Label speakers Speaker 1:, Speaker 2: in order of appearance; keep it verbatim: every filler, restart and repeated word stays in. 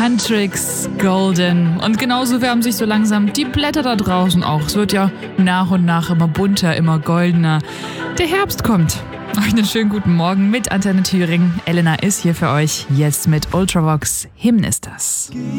Speaker 1: Huntrix Golden. Und genauso wärmen sich so langsam die Blätter da draußen auch. Es wird ja nach und nach immer bunter, immer goldener. Der Herbst kommt. Euch einen schönen guten Morgen mit Antenne Thüringen. Elena ist hier für euch jetzt mit Ultravox. Hymn ist das.